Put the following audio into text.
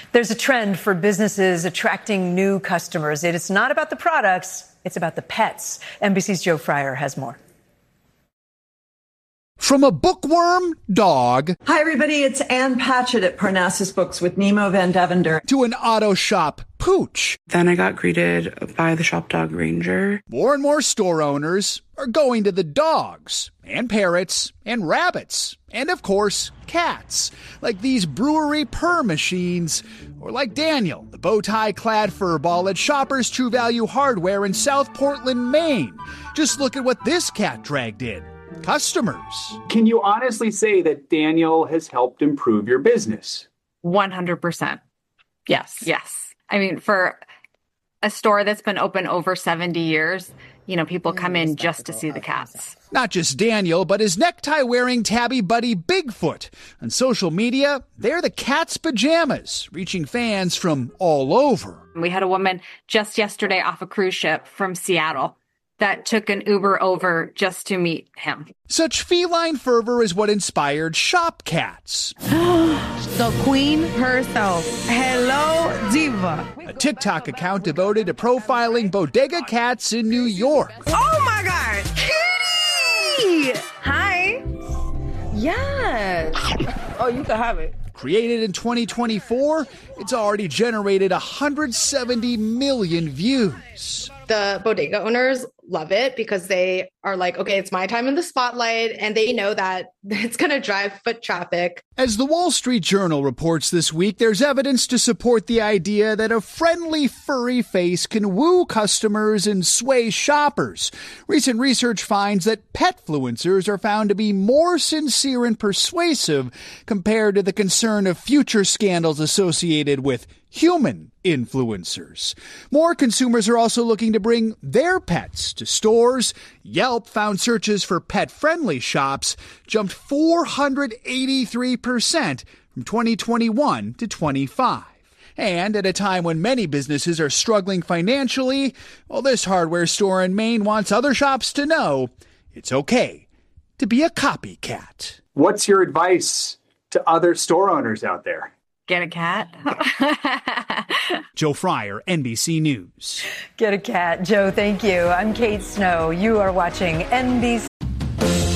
There's a trend for businesses attracting new customers. It is not about the products, it's about the pets. NBC's Joe Fryer has more. From a bookworm dog. Hi, everybody. It's Ann Patchett at Parnassus Books with Nemo Van Devender. To an auto shop pooch. Then I got greeted by the shop dog ranger. More and more store owners are going to the dogs and parrots and rabbits and, of course, cats, like these brewery purr machines, or like Daniel, the bow-tie-clad furball at Shoppers True Value Hardware in South Portland, Maine. Just look at what this cat dragged in. Customers. Can you honestly say that Daniel has helped improve your business? 100%. Yes. I mean, for a store that's been open over 70 years, people come in just to see the cats. Not just Daniel, but his necktie-wearing tabby buddy Bigfoot. On social media, they're the cat's pajamas, reaching fans from all over. We had a woman just yesterday off a cruise ship from Seattle that took an Uber over just to meet him. Such feline fervor is what inspired Shop Cats. The queen herself. Hello, Diva. A TikTok account devoted to profiling bodega cats in New York. Oh my God! Kitty! Hi. Yes. Oh, you can have it. Created in 2024, it's already generated 170 million views. The bodega owners love it because they are like, okay, it's my time in the spotlight, and they know that it's going to drive foot traffic. As the Wall Street Journal reports this week, there's evidence to support the idea that a friendly, furry face can woo customers and sway shoppers. Recent research finds that petfluencers are found to be more sincere and persuasive compared to the concern of future scandals associated with human influencers. More consumers are also looking to bring their pets to stores. Yelp found searches for pet-friendly shops jumped 483% from 2021 to 25. And at a time when many businesses are struggling financially, well, this hardware store in Maine wants other shops to know it's okay to be a copycat. What's your advice to other store owners out there? Get a cat. Joe Fryer, NBC News. Get a cat. Joe, thank you. I'm Kate Snow. You are watching NBC.